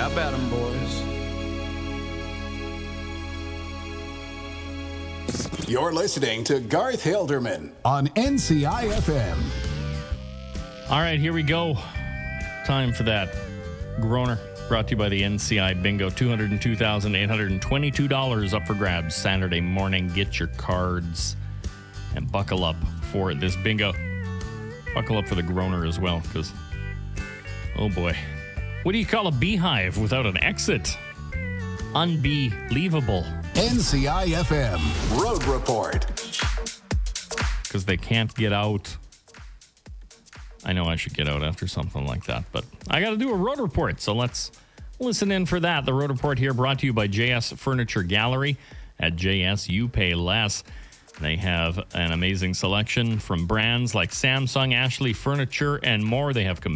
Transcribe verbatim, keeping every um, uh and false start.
How about 'em, boys? You're listening to Garth Hilderman on N C I F M. All right, here we go. Time for that Groner, brought to you by the N C I Bingo. two hundred two thousand eight hundred twenty-two dollars up for grabs Saturday morning. Get your cards and buckle up for this bingo. Buckle up for the Groner as well, because, oh boy. What do you call a beehive without an exit? Unbelievable. N C I F M Road Report. Because they can't get out. I know I should get out after something like that, but I got to do a road report, so let's listen in for that. The road report here brought to you by J S Furniture Gallery. At J S, you pay less. They have an amazing selection from brands like Samsung, Ashley Furniture, and more. They have